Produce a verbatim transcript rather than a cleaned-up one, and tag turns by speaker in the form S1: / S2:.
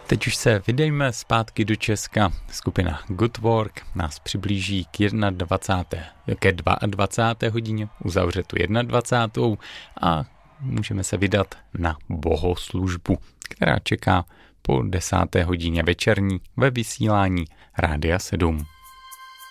S1: Teď už se vydejme zpátky do Česka. Skupina Good Work nás přiblíží k dvacáté první ke dvacáté druhé hodině, uzavře tu dvacátou první a můžeme se vydat na bohoslužbu, která čeká po desáté hodině večerní ve vysílání Rádia sedm.